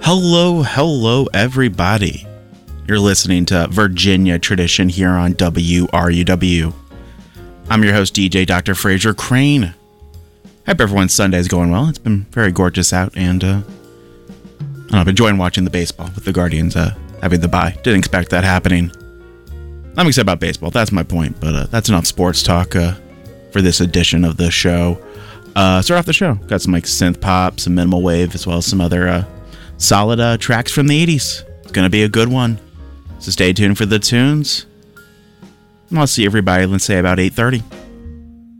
Hello, everybody. You're listening to Virginia Tradition here on WRUW. I'm your host, DJ Dr. Fraser Crane. Hope everyone's Sunday is going well. It's been very gorgeous out, and I've enjoying watching the baseball with the Guardians having the bye. Didn't expect that happening. I'm excited about baseball. That's my point, but that's enough sports talk for this edition of the show. Start off the show. Got some like synth pop, some minimal wave, as well as some other solid tracks from the 80s. It's going to be a good one. So stay tuned for the tunes. And I'll see everybody, let's say, about 8:30.